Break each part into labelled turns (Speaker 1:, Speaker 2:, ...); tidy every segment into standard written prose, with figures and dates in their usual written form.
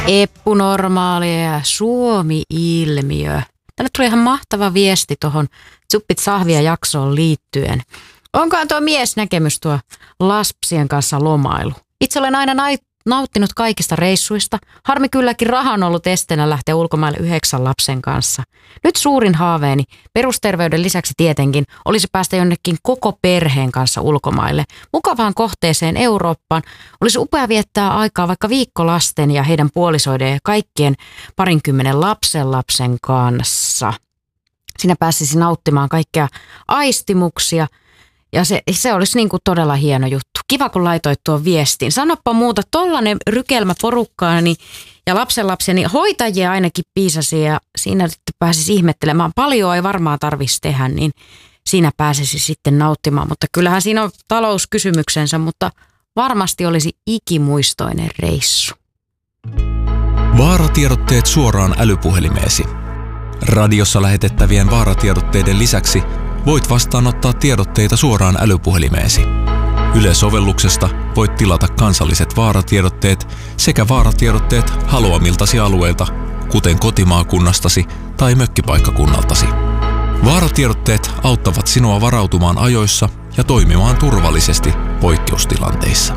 Speaker 1: Eppunormaalia ja Suomi-ilmiö. Tänne tuli ihan mahtava viesti tuohon Zuppit sahvia jaksoon liittyen. Onkohan tuo miesnäkemys tuo lapsien kanssa lomailu? Itse olen aina nauttinut kaikista reissuista. Harmi kylläkin raha on ollut esteenä lähteä ulkomaille 9 lapsen kanssa. Nyt suurin haaveeni, perusterveyden lisäksi tietenkin, olisi päästä jonnekin koko perheen kanssa ulkomaille. Mukavaan kohteeseen Eurooppaan. Olisi upea viettää aikaa vaikka viikko lasten ja heidän puolisoiden ja kaikkien 20 lapsen kanssa. Siinä pääsisi nauttimaan kaikkea aistimuksia. Ja se olisi niin kuin todella hieno juttu. Kiva, kun laitoit tuon viestin. Sanoppa muuta, tollainen rykelmä porukkaani ja lapsenlapseni hoitajia ainakin piisasi ja siinä sitten pääsisi ihmettelemään. Paljon ei varmaan tarvitsisi tehdä, niin siinä pääsisi sitten nauttimaan. Mutta kyllähän siinä on talouskysymyksensä, mutta varmasti olisi ikimuistoinen reissu.
Speaker 2: Vaaratiedotteet suoraan älypuhelimeesi. Radiossa lähetettävien vaaratiedotteiden lisäksi voit vastaanottaa tiedotteita suoraan älypuhelimeesi. Yle-sovelluksesta voit tilata kansalliset vaaratiedotteet sekä vaaratiedotteet haluamiltasi alueilta, kuten kotimaakunnastasi tai mökkipaikkakunnaltasi. Vaaratiedotteet auttavat sinua varautumaan ajoissa ja toimimaan turvallisesti poikkeustilanteissa.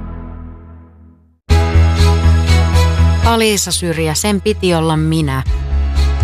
Speaker 1: Alisa Syrjä, sen piti olla minä.